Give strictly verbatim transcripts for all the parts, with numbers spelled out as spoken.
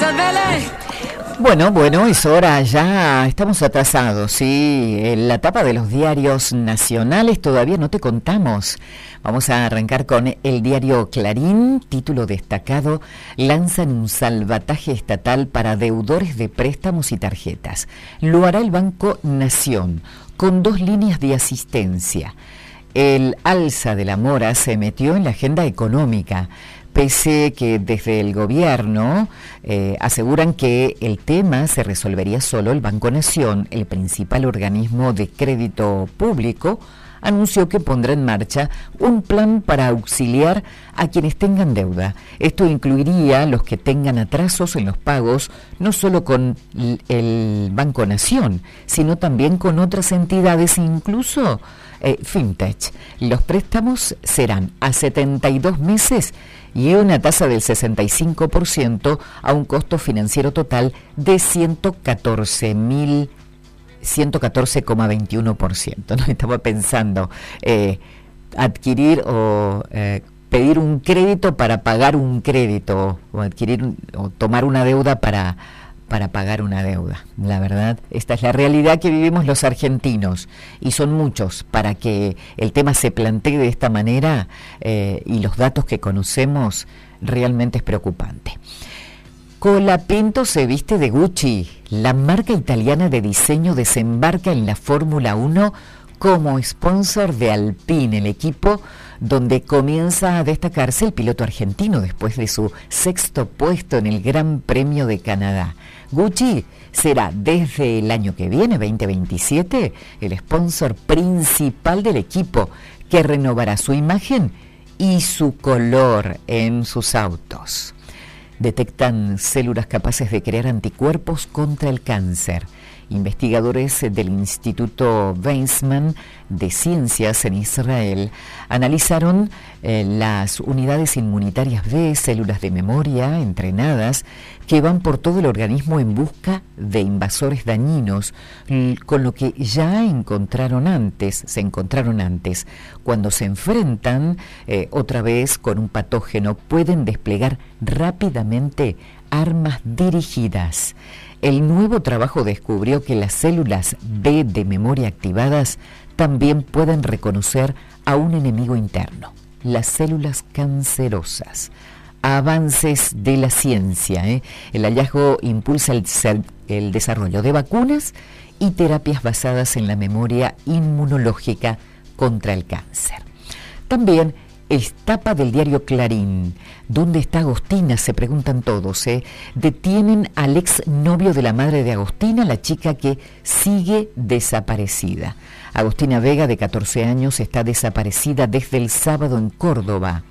Bueno, bueno, es hora ya, estamos atrasados, sí, en la tapa de los diarios nacionales todavía no te contamos. Vamos a arrancar con el diario Clarín, título destacado: lanzan un salvataje estatal para deudores de préstamos y tarjetas. Lo hará el Banco Nación, con dos líneas de asistencia. El alza de la mora se metió en la agenda económica, pese que desde el gobierno eh, aseguran que el tema se resolvería solo. El Banco Nación, el principal organismo de crédito público, anunció que pondrá en marcha un plan para auxiliar a quienes tengan deuda. Esto incluiría los que tengan atrasos en los pagos, no solo con el Banco Nación, sino también con otras entidades, incluso eh, fintech. Los préstamos serán a setenta y dos meses y una tasa del sesenta y cinco por ciento a un costo financiero total de ciento catorce mil ciento catorce coma veintiuno por ciento. ¿No? Estaba pensando eh, adquirir o eh, pedir un crédito para pagar un crédito, o adquirir un, o tomar una deuda para, para pagar una deuda. La verdad, esta es la realidad que vivimos los argentinos, y son muchos. Para que el tema se plantee de esta manera eh, y los datos que conocemos, realmente es preocupante. Colapinto se viste de Gucci. La marca italiana de diseño desembarca en la Fórmula uno como sponsor de Alpine, el equipo donde comienza a destacarse el piloto argentino después de su sexto puesto en el Gran Premio de Canadá. Gucci será desde el año que viene, veinte veintisiete, el sponsor principal del equipo, que renovará su imagen y su color en sus autos. Detectan células capaces de crear anticuerpos contra el cáncer. Investigadores del Instituto Weizmann de Ciencias en Israel analizaron eh, las unidades inmunitarias B, células de memoria entrenadas, que van por todo el organismo en busca de invasores dañinos, con lo que ya encontraron antes, se encontraron antes. Cuando se enfrentan eh, otra vez con un patógeno, pueden desplegar rápidamente armas dirigidas. El nuevo trabajo descubrió que las células B de memoria activadas también pueden reconocer a un enemigo interno, las células cancerosas. Avances de la ciencia, ¿eh? El hallazgo impulsa el, el desarrollo de vacunas y terapias basadas en la memoria inmunológica contra el cáncer. También es tapa del diario Clarín. ¿Dónde está Agostina?, se preguntan todos. ¿eh? Detienen al ex novio de la madre de Agostina, la chica que sigue desaparecida. Agostina Vega, de catorce años, está desaparecida desde el sábado en Córdoba.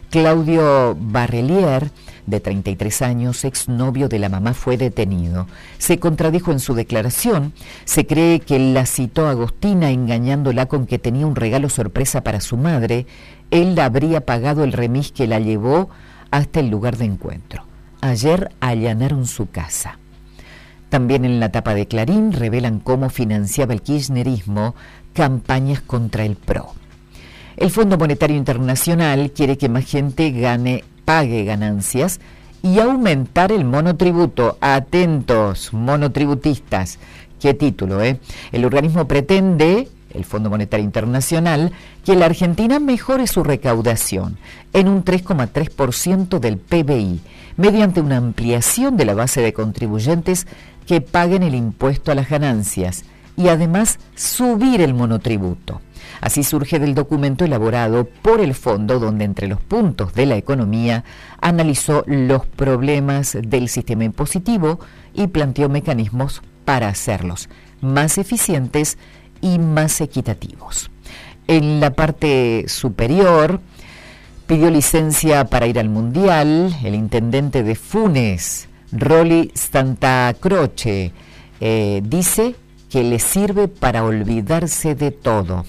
Claudio Barrelier, de treinta y tres años, exnovio de la mamá, fue detenido. Se contradijo en su declaración. Se cree que la citó a Agostina engañándola con que tenía un regalo sorpresa para su madre. Él habría pagado el remis que la llevó hasta el lugar de encuentro. Ayer allanaron su casa. También en la tapa de Clarín revelan cómo financiaba el kirchnerismo campañas contra el P R O. El Fondo Monetario Internacional quiere que más gente gane, pague ganancias y aumentar el monotributo. Atentos, monotributistas. ¿Qué título, eh? El organismo pretende, el Fondo Monetario Internacional, que la Argentina mejore su recaudación en un tres coma tres por ciento del P B I, mediante una ampliación de la base de contribuyentes que paguen el impuesto a las ganancias y además subir el monotributo. Así surge del documento elaborado por el fondo, donde entre los puntos de la economía analizó los problemas del sistema impositivo y planteó mecanismos para hacerlos más eficientes y más equitativos. En la parte superior, pidió licencia para ir al Mundial el intendente de Funes, Rolly Santa Croce, eh, dice que le sirve para olvidarse de todo.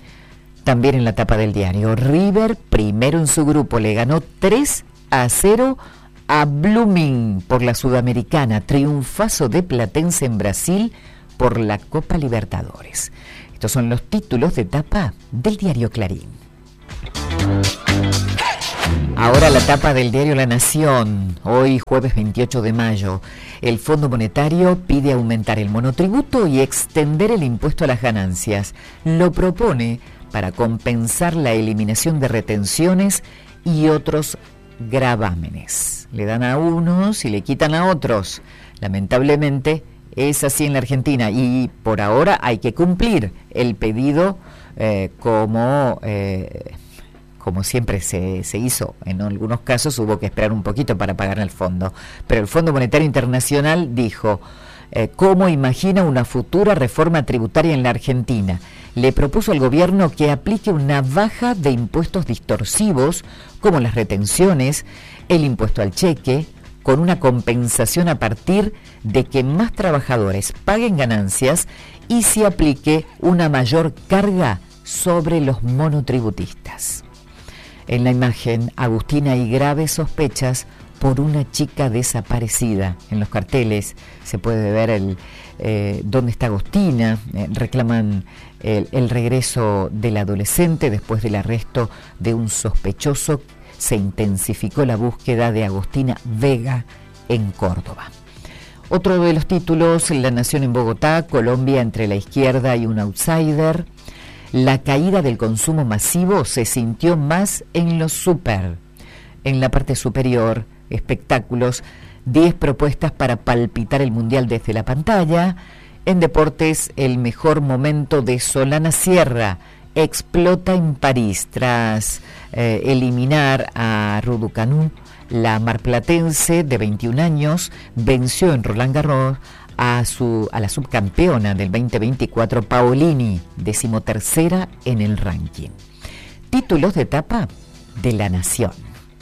También en la tapa del diario, River, primero en su grupo, le ganó tres a cero a Blooming por la Sudamericana. Triunfazo de Platense en Brasil por la Copa Libertadores. Estos son los títulos de tapa del diario Clarín. Ahora la tapa del diario La Nación, hoy jueves veintiocho de mayo. El Fondo Monetario pide aumentar el monotributo y extender el impuesto a las ganancias. Lo propone para compensar la eliminación de retenciones y otros gravámenes. Le dan a unos y le quitan a otros. Lamentablemente es así en la Argentina y por ahora hay que cumplir el pedido eh, como... Eh, como siempre se, se hizo. En algunos casos hubo que esperar un poquito para pagar el fondo. Pero el Fondo Monetario Internacional dijo, eh, ¿cómo imagina una futura reforma tributaria en la Argentina? Le propuso al gobierno que aplique una baja de impuestos distorsivos, como las retenciones, el impuesto al cheque, con una compensación a partir de que más trabajadores paguen ganancias y se aplique una mayor carga sobre los monotributistas. En la imagen, Agustina y graves sospechas por una chica desaparecida. En los carteles se puede ver el eh, dónde está Agustina. Eh, reclaman el, el regreso del adolescente después del arresto de un sospechoso. Se intensificó la búsqueda de Agustina Vega en Córdoba. Otro de los títulos, La Nación en Bogotá, Colombia entre la izquierda y un outsider. La caída del consumo masivo se sintió más en los súper. En la parte superior, espectáculos, diez propuestas para palpitar el mundial desde la pantalla. En deportes, el mejor momento de Solana Sierra explota en París tras eh, eliminar a Raducanu. La marplatense de veintiún años venció en Roland Garros a, su, a la subcampeona del veinte veinticuatro, Paolini, decimotercera en el ranking. Títulos de tapa de La Nación.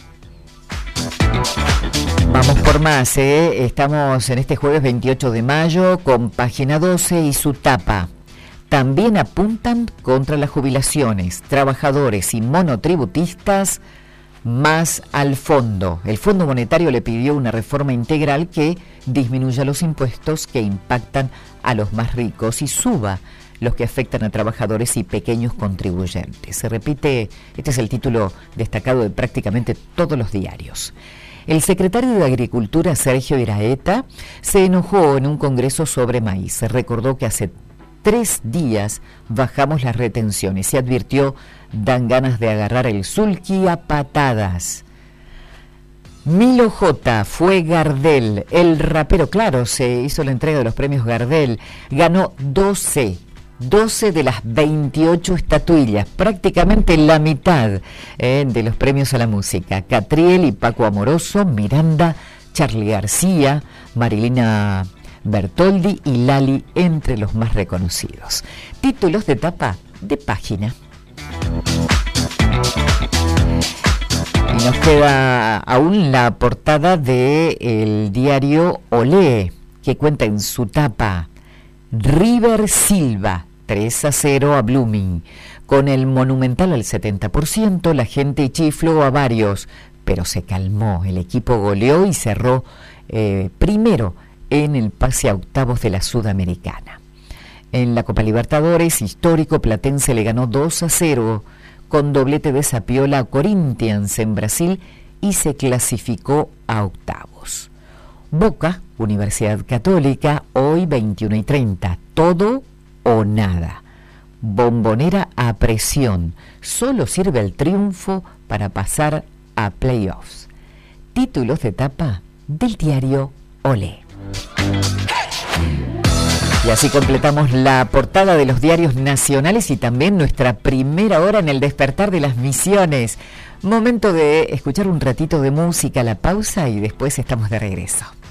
Vamos por más, ¿eh? Estamos en este jueves veintiocho de mayo con Página doce y su tapa. También apuntan contra las jubilaciones, trabajadores y monotributistas más al fondo. El Fondo Monetario le pidió una reforma integral que disminuya los impuestos que impactan a los más ricos y suba los que afectan a trabajadores y pequeños contribuyentes. Se repite, este es el título destacado de prácticamente todos los diarios. El secretario de Agricultura, Sergio Iraeta, se enojó en un congreso sobre maíz. Se recordó que hace tres días bajamos las retenciones y advirtió, dan ganas de agarrar el sulky a patadas. Milo J. fue Gardel, el rapero, claro, se hizo la entrega de los premios Gardel, ganó doce, doce de las veintiocho estatuillas, prácticamente la mitad eh, de los premios a la música. Catriel y Paco Amoroso, Miranda, Charly García, Marilina Bertoldi y Lali entre los más reconocidos. Títulos de tapa de página. Y nos queda aún la portada del diario Olé, que cuenta en su tapa River Silva, tres a cero a Blooming. Con el Monumental al setenta por ciento, la gente chifló a varios, pero se calmó. El equipo goleó y cerró eh, primero en el pase a octavos de la Sudamericana. En la Copa Libertadores, histórico, Platense le ganó dos a cero con doblete de Zapiola a Corinthians en Brasil y se clasificó a octavos. Boca, Universidad Católica, hoy veintiuno y treinta, todo o nada. Bombonera a presión, solo sirve el triunfo para pasar a playoffs. Títulos de tapa del diario Olé. Y así completamos la portada de los diarios nacionales y también nuestra primera hora en el despertar de las misiones. Momento de escuchar un ratito de música, la pausa y después estamos de regreso.